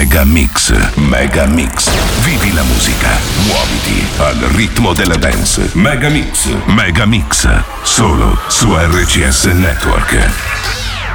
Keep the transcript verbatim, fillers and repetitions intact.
Mega Mix, Mega Mix. Vivi la musica, muoviti al ritmo della dance. Mega Mix, Mega Mix, solo su R C S Network.